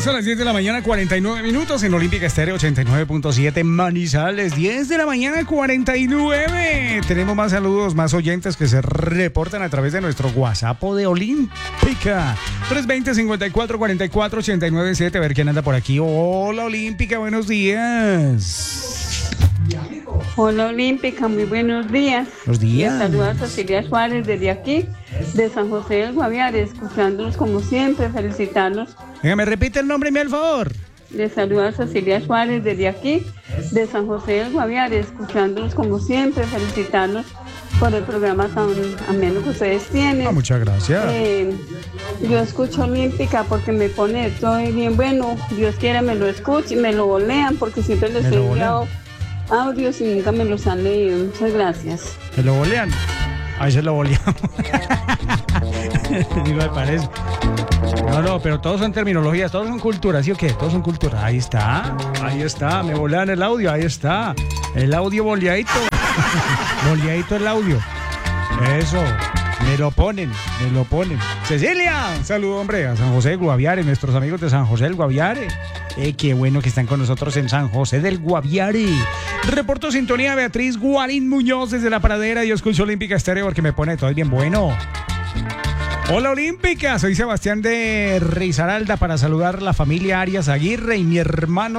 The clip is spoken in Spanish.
Son las 10 de la mañana, 49 minutos en Olímpica Estéreo 89.7 Manizales. 10 de la mañana, 49. Tenemos más saludos, más oyentes que se reportan a través de nuestro WhatsApp de Olímpica. 320-5444-897. A ver quién anda por aquí. Hola, Olímpica, buenos días. Hola, Olímpica, muy buenos días. Buenos días. Les saluda Cecilia Suárez desde aquí, de San José del Guaviare, escuchándolos como siempre, felicitarlos. Venga, me repite el nombre, al favor. Les saluda Cecilia Suárez desde aquí, de San José del Guaviare, escuchándolos como siempre, felicitarlos por el programa tan ameno que ustedes tienen. Muchas gracias. Yo escucho Olímpica porque me pone todo bien bueno. Dios quiera me lo escuchen, me lo bolean, porque siempre les he enviado audios y nunca me los han leído. Muchas gracias. ¿Se lo bolean? Ahí se lo boleamos. Digo, me parece. No, pero todos son terminologías, todos son culturas, ¿sí o qué? Todos son culturas. Ahí está, me bolean el audio, ahí está. El audio boleadito. Boleadito el audio. Eso, me lo ponen. Cecilia, un saludo, hombre, a San José del Guaviare, nuestros amigos de San José del Guaviare. Qué bueno que están con nosotros en San José del Guaviare. Reporto sintonía Beatriz Guarín Muñoz desde la Pradera. Yo escucho Olímpica Estéreo porque me pone todo bien bueno. Hola, Olímpica, soy Sebastián de Risaralda para saludar a la familia Arias Aguirre y mi hermano